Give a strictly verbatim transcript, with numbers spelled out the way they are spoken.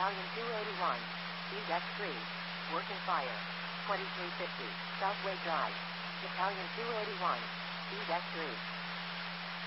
Battalion two eighty-one, Speed X three, Work and Fire, twenty-three fifty, Southway Drive, Battalion two eighty-one, Speed X three.